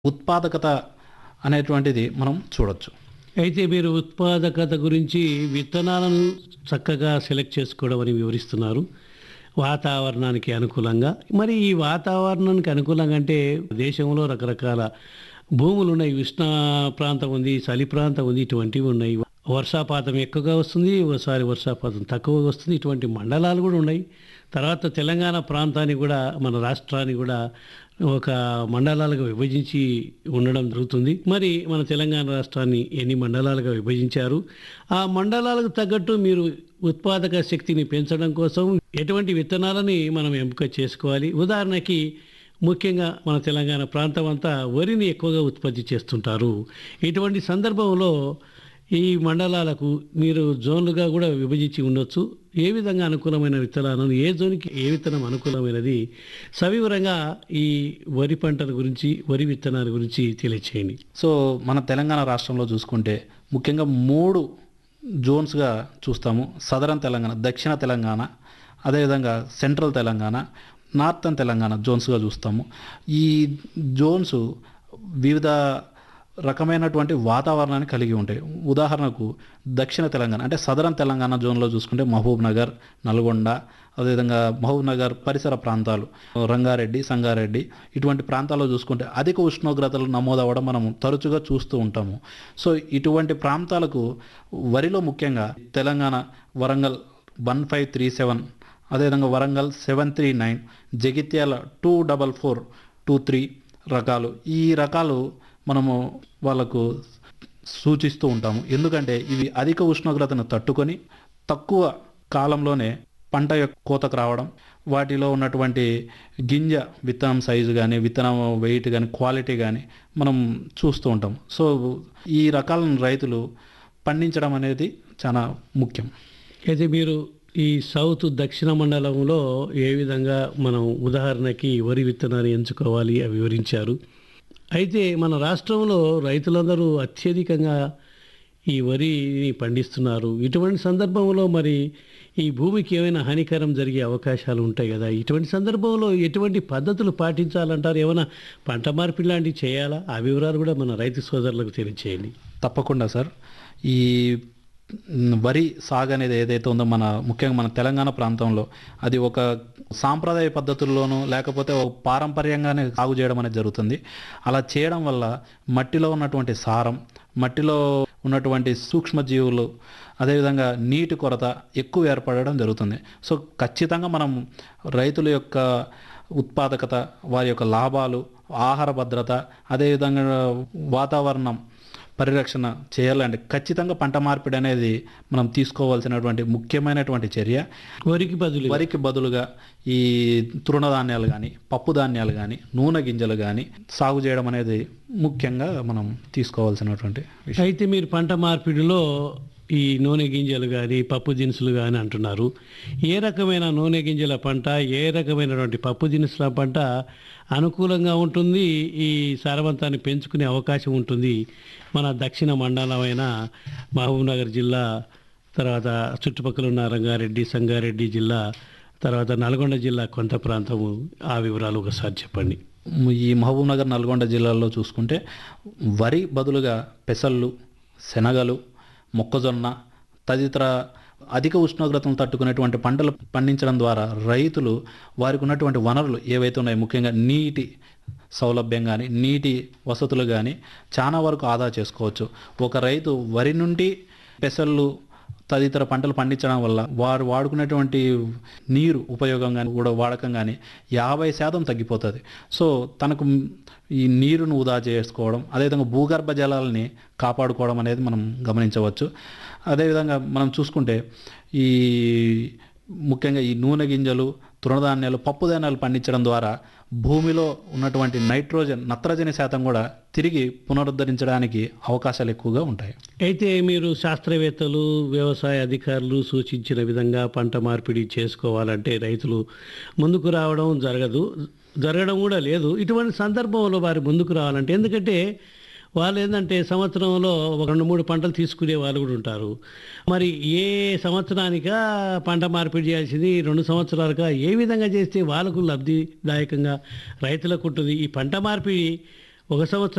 ఉత్పాదకత అనేటువంటిది మనం చూడొచ్చు. అయితే మీరు ఉత్పాదకత గురించి విత్తనాలను చక్కగా సెలెక్ట్ చేసుకోవడం అని వివరిస్తున్నారు. వాతావరణానికి అనుకూలంగా. మరి ఈ వాతావరణానికి అనుకూలంగా అంటే దేశంలో రకరకాల భూములున్నాయి. ఉష్ణ ప్రాంతం ఉంది, చలి ప్రాంతం ఉంది, ఇటువంటివి ఉన్నాయి. వర్షాపాతం ఎక్కువగా వస్తుంది, ఓసారి వర్షాపాతం తక్కువగా వస్తుంది. ఇటువంటి మండలాలు కూడా ఉన్నాయి. తర్వాత తెలంగాణ ప్రాంతాన్ని కూడా మన రాష్ట్రాన్ని కూడా ఒక మండలాలుగా విభజించి ఉండడం జరుగుతుంది. మరి మన తెలంగాణ రాష్ట్రాన్ని ఎన్ని మండలాలుగా విభజించారు? ఆ మండలాలకు తగ్గట్టు మీరు ఉత్పాదక శక్తిని పెంచడం కోసం ఎటువంటి విత్తనాలని మనం ఎంపిక చేసుకోవాలి? ఉదాహరణకి ముఖ్యంగా మన తెలంగాణ ప్రాంతం అంతా వరిని ఎక్కువగా ఉత్పత్తి చేస్తుంటారు. ఇటువంటి సందర్భంలో ఈ మండలాలకు మీరు జోన్లుగా కూడా విభజించి ఉండొచ్చు. ఏ విధంగా అనుకూలమైన విత్తనాలను, ఏ జోన్కి ఏ విత్తనం అనుకూలమైనది, సవివరంగా ఈ వరి పంటల గురించి, వరి విత్తనాల గురించి తెలియచేయండి. సో మన తెలంగాణ రాష్ట్రంలో చూసుకుంటే ముఖ్యంగా 3 జోన్స్‌గా చూస్తాము. సదరన్ తెలంగాణ, దక్షిణ తెలంగాణ, అదేవిధంగా సెంట్రల్ తెలంగాణ, నార్థన్ తెలంగాణ జోన్స్‌గా చూస్తాము. ఈ జోన్స్ వివిధ రకమైనటువంటి వాతావరణాన్ని కలిగి ఉంటాయి. ఉదాహరణకు దక్షిణ తెలంగాణ అంటే సదరన్ తెలంగాణ జోన్‌లో చూసుకుంటే మహబూబ్ నగర్, నల్గొండ, అదేవిధంగా మహబూబ్ నగర్ పరిసర ప్రాంతాలు, రంగారెడ్డి, సంగారెడ్డి ఇటువంటి ప్రాంతాల్లో చూసుకుంటే అధిక ఉష్ణోగ్రతలు నమోదవ్వడం మనం తరచుగా చూస్తూ ఉంటాము. సో ఇటువంటి ప్రాంతాలకు వరిలో ముఖ్యంగా తెలంగాణ వరంగల్ 1537, అదేవిధంగా వరంగల్ 739, జగిత్యాల 24423 రకాలు. ఈ రకాలు మనము వాళ్ళకు సూచిస్తూ ఉంటాము. ఎందుకంటే ఇవి అధిక ఉష్ణోగ్రతను తట్టుకొని తక్కువ కాలంలోనే పంట యొక్క కోతకు రావడం, వాటిలో ఉన్నటువంటి గింజ విత్తనం సైజు కానీ, విత్తనం వెయిట్ కానీ, క్వాలిటీ కానీ మనం చూస్తూ ఉంటాం. సో ఈ రకాలను రైతులు పండించడం అనేది చాలా ముఖ్యం. అయితే మీరు ఈ సౌత్ దక్షిణ మండలంలో ఏ విధంగా మనం ఉదాహరణకి వరి విత్తనాన్ని ఎంచుకోవాలి అవి వివరించారు. అయితే మన రాష్ట్రంలో రైతులందరూ అత్యధికంగా ఈ వరిని పండిస్తున్నారు. ఇటువంటి సందర్భంలో మరి ఈ భూమికి ఏమైనా హానికరం జరిగే అవకాశాలు ఉంటాయి కదా. ఇటువంటి సందర్భంలో ఎటువంటి పద్ధతులు పాటించాలంటారు? ఏమైనా పంట మార్పిడి లాంటివి చేయాలా? ఆ వివరాలు కూడా మన రైతు సోదరులకు తెలియచేయండి. తప్పకుండా సార్. ఈ వరి సాగు అనేది ఏదైతే ఉందో ముఖ్యంగా మన తెలంగాణ ప్రాంతంలో అది ఒక సాంప్రదాయ పద్ధతుల్లోనూ లేకపోతే ఒక పారంపర్యంగానే సాగు చేయడం అనేది జరుగుతుంది. అలా చేయడం వల్ల మట్టిలో ఉన్నటువంటి సారం, మట్టిలో ఉన్నటువంటి సూక్ష్మజీవులు, అదేవిధంగా నీటి కొరత ఎక్కువ ఏర్పడడం జరుగుతుంది. సో ఖచ్చితంగా మనం రైతుల యొక్క ఉత్పాదకత, వారి యొక్క లాభాలు, ఆహార భద్రత, అదేవిధంగా వాతావరణం పరిరక్షణ చేయాలంటే ఖచ్చితంగా పంట మార్పిడి అనేది మనం తీసుకోవాల్సినటువంటి ముఖ్యమైనటువంటి చర్య. వరికి బదులుగా ఈ తృణధాన్యాలు కానీ, పప్పు ధాన్యాలు కానీ, నూనె గింజలు కానీ సాగు చేయడం అనేది ముఖ్యంగా మనం తీసుకోవాల్సినటువంటి విషయం. అయితే మీరు పంట మార్పిడిలో ఈ నూనె గింజలు కానీ, పప్పు దినుసులు కానీ అంటున్నారు. ఏ రకమైన నూనె గింజల పంట, ఏ రకమైనటువంటి పప్పు దినుసుల పంట అనుకూలంగా ఉంటుంది, ఈ సారవంతాన్ని పెంచుకునే అవకాశం ఉంటుంది మన దక్షిణ మండలమైన మహబూబ్ నగర్ జిల్లా, తర్వాత చుట్టుపక్కల ఉన్న రంగారెడ్డి, సంగారెడ్డి జిల్లా, తర్వాత నల్గొండ జిల్లా కొంత ప్రాంతము, ఆ వివరాలు ఒకసారి చెప్పండి. ఈ మహబూబ్ నగర్, నల్గొండ జిల్లాల్లో చూసుకుంటే వరి బదులుగా పెసళ్ళు, శనగలు, మొక్కజొన్న తదితర అధిక ఉష్ణోగ్రతను తట్టుకునేటువంటి పంటలు పండించడం ద్వారా రైతులు వారికి ఉన్నటువంటి వనరులు ఏవైతే ఉన్నాయో, ముఖ్యంగా నీటి సౌలభ్యం కానీ, నీటి వసతులు కానీ చాలా వరకు ఆదా చేసుకోవచ్చు. ఒక రైతు వరి నుండి పెసళ్ళు తదితర పంటలు పండించడం వల్ల వారు వాడుకునేటువంటి నీరు ఉపయోగం కానీ కూడా వాడకం కానీ 50% తగ్గిపోతుంది. సో తనకు ఈ నీరును వృధా చేసుకోవడం, అదేవిధంగా భూగర్భ జలాలని కాపాడుకోవడం అనేది మనం గమనించవచ్చు. అదేవిధంగా మనం చూసుకుంటే ఈ ముఖ్యంగా ఈ నూనె గింజలు, తృణధాన్యాలు, పప్పు ధాన్యాలు పండించడం ద్వారా భూమిలో ఉన్నటువంటి నత్రజని శాతం కూడా తిరిగి పునరుద్ధరించడానికి అవకాశాలు ఎక్కువగా ఉంటాయి. అయితే మీరు శాస్త్రవేత్తలు, వ్యవసాయ అధికారులు సూచించిన విధంగా పంట మార్పిడి చేసుకోవాలంటే రైతులు ముందుకు రావడం జరగడం కూడా లేదు. ఇటువంటి సందర్భంలో వారు ముందుకు రావాలంటే, ఎందుకంటే వాళ్ళు ఏంటంటే సంవత్సరంలో ఒక 2-3 పంటలు తీసుకునే వాళ్ళు కూడా ఉంటారు. మరి ఏ సంవత్సరానికా పంట మార్పిడి చేయాల్సింది, 2 సంవత్సరాలుగా ఏ విధంగా చేస్తే వాళ్ళకు లబ్ధిదాయకంగా రైతులకు ఉంటుంది? ఈ పంట మార్పిడి ఒక సంవత్సరం